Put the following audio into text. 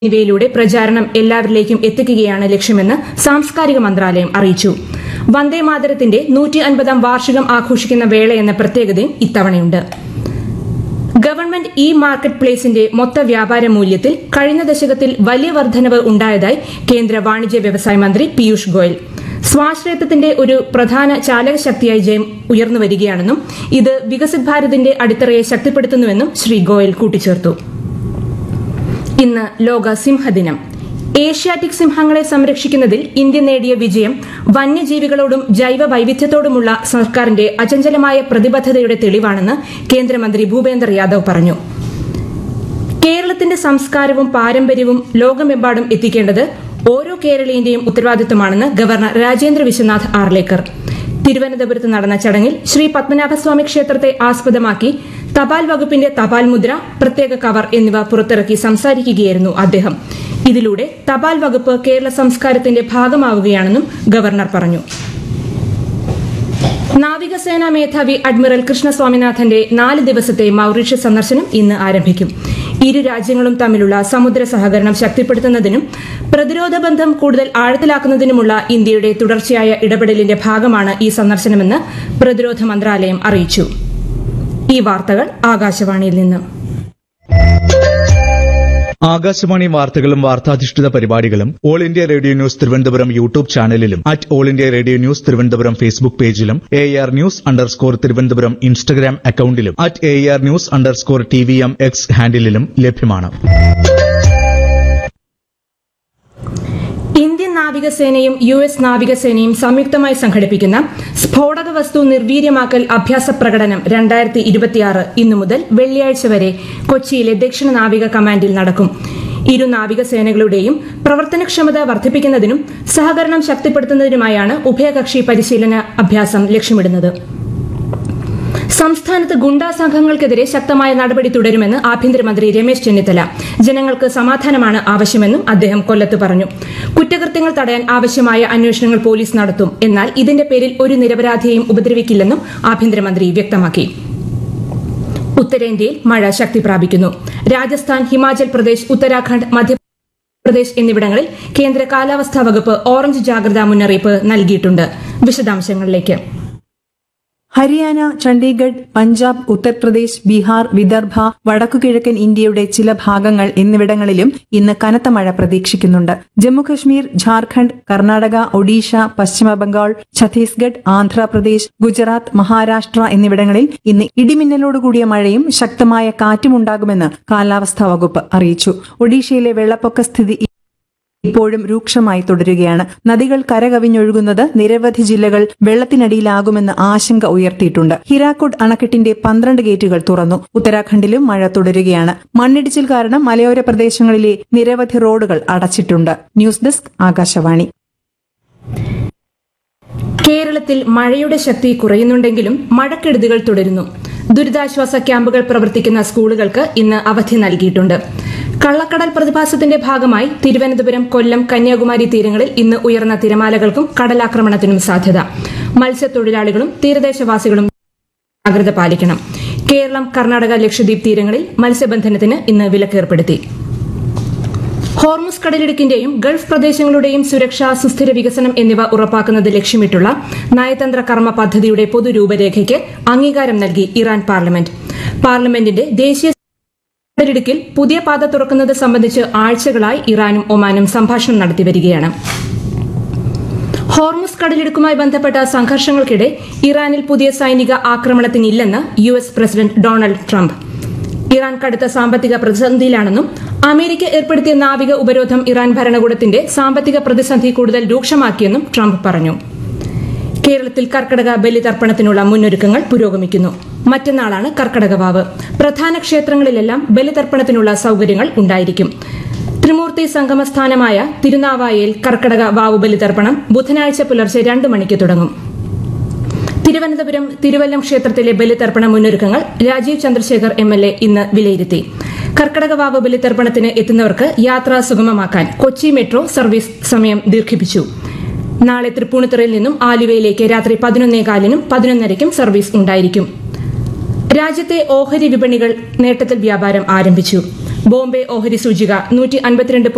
എന്നിവയിലൂടെ പ്രചാരണം എല്ലാവരിലേക്കും എത്തിക്കുകയാണ് ലക്ഷ്യമെന്ന് സാംസ്കാരിക മന്ത്രാലയം അറിയിച്ചു. വന്ദേമാതരത്തിന്റെ 150ാം വാർഷികം ആഘോഷിക്കുന്ന വേളയെന്ന പ്രത്യേകതയും ഇത്തവണയുണ്ട്. ഗവൺമെന്റ് ഇ മാർക്കറ്റ് പ്ലേസിന്റെ മൊത്ത വ്യാപാര മൂല്യത്തിൽ കഴിഞ്ഞ ദശകത്തിൽ വലിയ വർധനവ് ഉണ്ടായതായി കേന്ദ്ര വാണിജ്യ വ്യവസായ മന്ത്രി പീയൂഷ് ഗോയൽ. സ്വാശ്രയത്വത്തിന്റെ ഒരു പ്രധാന ചാലകശക്തിയായി ജെം ഉയർന്നുവരികയാണെന്നും ഇത് വികസിത് ഭാരതിന്റെ അടിത്തറയെ ശക്തിപ്പെടുത്തുന്നുവെന്നും ശ്രീ ഗോയൽ കൂട്ടിച്ചേർത്തു. ഇന്ന് ലോക സിംഹദിനം. ഏഷ്യാറ്റിക് സിംഹങ്ങളെ സംരക്ഷിക്കുന്നതിൽ ഇന്ത്യ നേടിയ വിജയം വന്യജീവികളോടും ജൈവ വൈവിധ്യത്തോടുമുള്ള സർക്കാരിന്റെ അചഞ്ചലമായ പ്രതിബദ്ധതയുടെ തെളിവാണെന്ന് കേന്ദ്രമന്ത്രി ഭൂപേന്ദർ യാദവ് പറഞ്ഞു. കേരളത്തിന്റെ സംസ്കാരവും പാരമ്പര്യവും ലോകമെമ്പാടും എത്തിക്കേണ്ടത് ഓരോ കേരളീയന്റെയും ഉത്തരവാദിത്തമാണെന്ന് ഗവർണർ രാജേന്ദ്ര വിശ്വനാഥ് ആർലേക്കർ. തിരുവനന്തപുരത്ത് നടന്ന ചടങ്ങിൽ ശ്രീ പത്മനാഭസ്വാമി ക്ഷേത്രത്തെ ആസ്പദമാക്കി തപാൽ വകുപ്പിന്റെ തപാൽ മുദ്ര, പ്രത്യേക കവർ എന്നിവ പുറത്തിറക്കി സംസാരിക്കുകയായിരുന്നു അദ്ദേഹം. ഇതിലൂടെ തപാൽ വകുപ്പ് കേരള സംസ്കാരത്തിന്റെ ഭാഗമാവുകയാണെന്നും ഗവർണർ പറഞ്ഞു. നാവികസേനാ മേധാവി അഡ്മിറൽ കൃഷ്ണ സ്വാമിനാഥന്റെ 4 ദിവസത്തെ മൌറീഷ്യസ് സന്ദർശനം ഇന്ന് ആരംഭിക്കും. ഇരു രാജ്യങ്ങളും തമ്മിലുള്ള സമുദ്ര സഹകരണം ശക്തിപ്പെടുത്തുന്നതിനും പ്രതിരോധ ബന്ധം കൂടുതൽ ആഴത്തിലാക്കുന്നതിനുമുള്ള ഇന്ത്യയുടെ തുടർച്ചയായ ഇടപെടലിന്റെ ഭാഗമാണ് ഈ സന്ദർശനമെന്ന് പ്രതിരോധ മന്ത്രാലയം അറിയിച്ചു. ഈ വാർത്തകൾ ആകാശവാണിയിൽ നിന്ന്. ആകാശവാണി വാർത്തകളും വാർത്താധിഷ്ഠിത പരിപാടികളും all India radio news Thiruvananthapuram YouTube ചാനലിലും all India radio news Thiruvananthapuram Facebook പേജിലും AR News_ തിരുവനന്തപുരം ഇൻസ്റ്റഗ്രാം അക്കൌണ്ടിലും AR News_TVM X ഹാൻഡിലും ലഭ്യമാണ്. ഇന്ത്യൻ നാവികസേനയും US നാവികസേനയും സംയുക്തമായി സംഘടിപ്പിക്കുന്ന സ്ഫോടക വസ്തു നിർവീര്യമാക്കൽ അഭ്യാസ പ്രകടനം 2026 ഇന്നു മുതൽ വെള്ളിയാഴ്ച വരെ കൊച്ചിയിലെ ദക്ഷിണ നാവിക കമാൻഡിൽ നടക്കും. ഇരു നാവികസേനകളുടെയും പ്രവർത്തനക്ഷമത വർദ്ധിപ്പിക്കുന്നതിനും സഹകരണം ശക്തിപ്പെടുത്തുന്നതിനുമായാണ് ഉഭയകക്ഷി പരിശീലന അഭ്യാസം ലക്ഷ്യമിടുന്നത്. സംസ്ഥാനത്ത് ഗുണ്ടാ സംഘങ്ങൾക്കെതിരെ ശക്തമായ നടപടി തുടരുമെന്ന് ആഭ്യന്തരമന്ത്രി രമേശ് ചെന്നിത്തല. ജനങ്ങൾക്ക് സമാധാനമാണ് ആവശ്യമെന്നും അദ്ദേഹം കൊല്ലത്ത് പറഞ്ഞു. കുറ്റകൃത്യങ്ങൾ തടയാൻ ആവശ്യമായ അന്വേഷണങ്ങൾ പോലീസ് നടത്തും, എന്നാൽ ഇതിന്റെ പേരിൽ ഒരു നിരപരാധിയെയും ഉപദ്രവിക്കില്ലെന്നും ആഭ്യന്തരമന്ത്രി വ്യക്തമാക്കി. ഉത്തരേന്ത്യയിൽ മഴ ശക്തി പ്രാപിക്കുന്നു. രാജസ്ഥാൻ, ഹിമാചൽ പ്രദേശ്, ഉത്തരാഖണ്ഡ്, മധ്യപ്രദേശ് എന്നിവിടങ്ങളിൽ കേന്ദ്ര കാലാവസ്ഥാ വകുപ്പ് ഓറഞ്ച് ജാഗ്രതാ മുന്നറിയിപ്പ് നൽകിയിട്ടുണ്ട്. വിശദാംശങ്ങളിലേക്ക്. ഹരിയാന, ചണ്ഡീഗഡ്, പഞ്ചാബ്, ഉത്തർപ്രദേശ്, ബീഹാർ, വിദർഭ, വടക്കുകിഴക്കൻ ഇന്ത്യയുടെ ചില ഭാഗങ്ങൾ എന്നിവിടങ്ങളിലും ഇന്ന് കനത്ത മഴ പ്രതീക്ഷിക്കുന്നുണ്ട്. ജമ്മുകശ്മീർ, ഝാർഖണ്ഡ്, കർണാടക, ഒഡീഷ, പശ്ചിമബംഗാൾ, ഛത്തീസ്ഗഡ്, ആന്ധ്രാപ്രദേശ്, ഗുജറാത്ത്, മഹാരാഷ്ട്ര എന്നിവിടങ്ങളിൽ ഇന്ന് ഇടിമിന്നലോടുകൂടിയ മഴയും ശക്തമായ കാറ്റുമുണ്ടാകുമെന്ന് കാലാവസ്ഥാ വകുപ്പ് അറിയിച്ചു. ഒഡീഷയിലെ വെള്ളപ്പൊക്ക സ്ഥിതി ഇപ്പോഴും രൂക്ഷമായി തുടരുകയാണ്. നദികൾ കരകവിഞ്ഞൊഴുകുന്നത് നിരവധി ജില്ലകൾ വെള്ളത്തിനടിയിലാകുമെന്ന് ആശങ്ക ഉയർത്തിയിട്ടുണ്ട്. ഹിരാക്കുഡ് അണക്കെട്ടിന്റെ 12 ഗേറ്റുകൾ തുറന്നു. ഉത്തരാഖണ്ഡിലും മഴ തുടരുകയാണ്. മണ്ണിടിച്ചിൽ കാരണം മലയോര പ്രദേശങ്ങളിലെ നിരവധി റോഡുകൾ അടച്ചിട്ടുണ്ട്. News desk, Akashvani. കേരളത്തിൽ മഴയുടെ ശക്തി കുറയുന്നുണ്ടെങ്കിലും മഴക്കെടുതികൾ തുടരുന്നു. ദുരിതാശ്വാസ ക്യാമ്പുകൾ പ്രവർത്തിക്കുന്ന സ്കൂളുകൾക്ക് ഇന്ന് അവധി നൽകിയിട്ടുണ്ട്. കള്ളക്കടൽ പ്രതിഭാസത്തിന്റെ ഭാഗമായി തിരുവനന്തപുരം, കൊല്ലം, കന്യാകുമാരി തീരങ്ങളിൽ ഇന്ന് ഉയർന്ന തിരമാലകൾക്കും കടലാക്രമണത്തിനും സാധ്യത. മത്സ്യത്തൊഴിലാളികളും തീരദേശവാസികളും ജാഗ്രത പാലിക്കണം. കേരളം, കർണാടക, ലക്ഷദ്വീപ് തീരങ്ങളിൽ മത്സ്യബന്ധനത്തിന് ഇന്ന് വിലക്കേർപ്പെടുത്തി. ഹോർമുസ് കടലിടുക്കിന്റെയും ഗൾഫ് പ്രദേശങ്ങളുടെയും സുരക്ഷ, സുസ്ഥിര വികസനം എന്നിവ ഉറപ്പാക്കുന്നത് ലക്ഷ്യമിട്ടുള്ള നയതന്ത്ര കർമ്മ പദ്ധതിയുടെ പൊതുരൂപരേഖയ്ക്ക് അംഗീകാരം നൽകി ഇറാൻ പാർലമെന്റ്. പാർലമെന്റിന്റെ ദേശീയ കടലിടുക്കിൽ പുതിയ പാത തുറക്കുന്നത് സംബന്ധിച്ച് ആഴ്ചകളായി ഇറാനും ഒമാനും സംഭാഷണം നടത്തിവരികയാണ്. ഹോർമുസ് കടലിടുക്കുമായി ബന്ധപ്പെട്ട സംഘർഷങ്ങൾക്കിടെ ഇറാനിൽ പുതിയ സൈനിക ആക്രമണത്തിനില്ലെന്ന് US president Donald Trump. Iran കടുത്ത സാമ്പത്തിക പ്രതിസന്ധിയിലാണെന്നും അമേരിക്ക ഏർപ്പെടുത്തിയ നാവിക ഉപരോധം ഇറാൻ ഭരണകൂടത്തിന്റെ സാമ്പത്തിക പ്രതിസന്ധി കൂടുതൽ രൂക്ഷമാക്കിയെന്നും ട്രംപ് പറഞ്ഞു. കേരളത്തിൽ കർക്കടക ബലിതർപ്പണത്തിനുള്ള മുന്നൊരുക്കങ്ങൾ പുരോഗമിക്കുന്നു. മറ്റന്നാളാണ് കർക്കടക വാവ്. പ്രധാന ക്ഷേത്രങ്ങളിലെല്ലാം ബലിതർപ്പണത്തിനുള്ള സൌകര്യങ്ങൾ ഉണ്ടായിരിക്കും. ത്രിമൂർത്തി സംഗമസ്ഥാനമായ തിരുനാവായയിൽ കർക്കടക വാവ് ബലിതർപ്പണം ബുധനാഴ്ച പുലർച്ചെ 2 മണിക്ക് തുടങ്ങും. തിരുവനന്തപുരം തിരുവല്ലം ക്ഷേത്രത്തിലെ ബലിതർപ്പണ മുന്നൊരുക്കങ്ങൾ രാജീവ് ചന്ദ്രശേഖർ MLA ഇന്ന് വിലയിരുത്തി. കർക്കടക വാവ് ബലിതർപ്പണത്തിന് എത്തുന്നവർക്ക് യാത്ര സുഗമമാക്കാൻ കൊച്ചി മെട്രോ സർവീസ് സമയം ദീർഘിപ്പിച്ചു. നാളെ തൃപ്പൂണിത്തുറയിൽ നിന്നും ആലുവയിലേക്ക് രാത്രി 11:15-നും 11:30-നും സർവീസ് ഉണ്ടായിരിക്കും. രാജ്യത്തെ ഓഹരി വിപണികൾ നേട്ടത്തിൽ വ്യാപാരം ആരംഭിച്ചു. ബോംബെ ഓഹരി സൂചിക 152